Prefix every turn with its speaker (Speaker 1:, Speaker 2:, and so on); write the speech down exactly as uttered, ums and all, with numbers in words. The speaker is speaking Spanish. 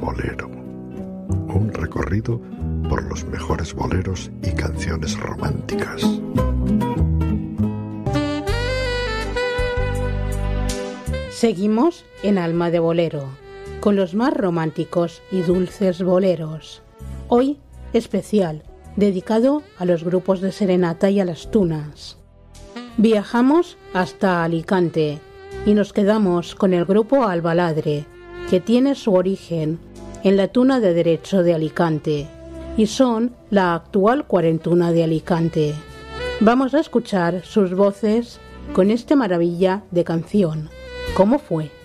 Speaker 1: Bolero. Un recorrido por los mejores boleros y canciones románticas.
Speaker 2: Seguimos en Alma de Bolero, con los más románticos y dulces boleros. Hoy, especial, dedicado a los grupos de serenata y a las tunas. Viajamos hasta Alicante y nos quedamos con el grupo Albaladre, que tiene su origen en la Tuna de Derecho de Alicante y son la actual Cuarentuna de Alicante. Vamos a escuchar sus voces con esta maravilla de canción, ¿Cómo fue?